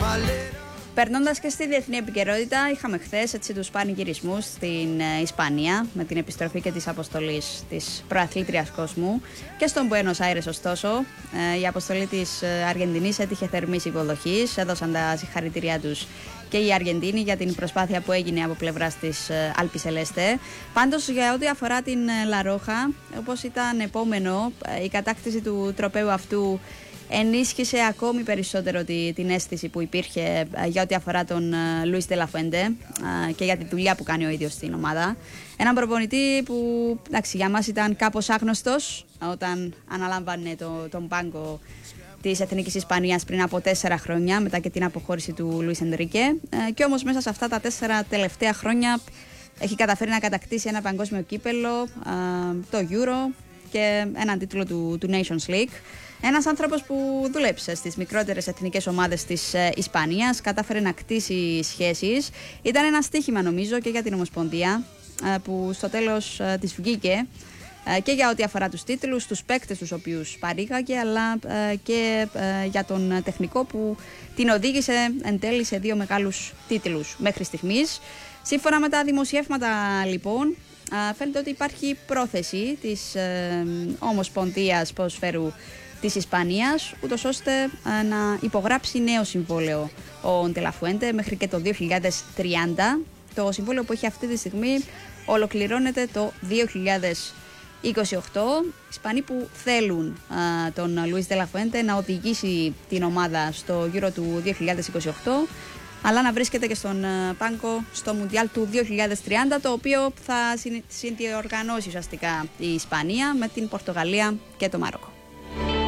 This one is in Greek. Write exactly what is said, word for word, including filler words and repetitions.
Περνώντας και στη διεθνή επικαιρότητα, είχαμε χθες έτσι τους πανηγυρισμούς στην ε, Ισπανία με την επιστροφή και της αποστολής της προαθλήτριας κόσμου και στον Μπουένος Άιρες. Ωστόσο, ε, η αποστολή της ε, Αργεντινής έτυχε θερμής υποδοχής, έδωσαν τα συγχαρητήριά τους και οι Αργεντίνοι για την προσπάθεια που έγινε από πλευράς της ε, Αλπισελέστε. Πάντως, για ό,τι αφορά την ε, Λαρόχα, όπως ήταν επόμενο, ε, η κατάκτηση του τροπαίου αυτού ενίσχυσε ακόμη περισσότερο τη, την αίσθηση που υπήρχε uh, για ό,τι αφορά τον uh, Λουίς Ντε Λα Φουέντε uh, και για τη δουλειά που κάνει ο ίδιος στην ομάδα. Έναν προπονητή που εντάξει, για μας ήταν κάπως άγνωστος όταν αναλάμβανε το, τον πάγκο της Εθνικής Ισπανίας πριν από τέσσερα χρόνια, μετά και την αποχώρηση του Λουίς Ενρίκε. Uh, και όμως μέσα σε αυτά τα τέσσερα τελευταία χρόνια έχει καταφέρει να κατακτήσει ένα παγκόσμιο κύπελο, uh, το Euro και έναν τίτλο του, του Nations League. Ένας άνθρωπος που δούλεψε στις μικρότερες εθνικές ομάδες της ε, Ισπανίας, κατάφερε να κτίσει σχέσεις. Ήταν ένα στοίχημα νομίζω και για την Ομοσπονδία ε, που στο τέλος ε, της βγήκε ε, και για ό,τι αφορά τους τίτλους, τους παίκτες τους οποίους παρήγαγε, αλλά ε, και ε, για τον τεχνικό που την οδήγησε εν τέλει σε δύο μεγάλους τίτλους μέχρι στιγμής. Σύμφωνα με τα δημοσιεύματα λοιπόν, ε, φαίνεται ότι υπάρχει πρόθεση της ε, Ομοσπονδίας Ποδοσφαίρου της Ισπανίας, ούτως ώστε α, να υπογράψει νέο συμβόλαιο ο Ντε Λα Φουέντε μέχρι και το δύο χιλιάδες τριάντα. Το συμβόλαιο που έχει αυτή τη στιγμή ολοκληρώνεται το δύο χιλιάδες είκοσι οκτώ. Οι Ισπανοί που θέλουν α, τον Λουίς Ντε Λα Φουέντε να οδηγήσει την ομάδα στο Euro του δύο χιλιάδες είκοσι οκτώ, αλλά να βρίσκεται και στον α, πάγκο στο Μουντιάλ του δύο χιλιάδες τριάντα, το οποίο θα συνδιοργανώσει ουσιαστικά η Ισπανία με την Πορτογαλία και το Μαρόκο.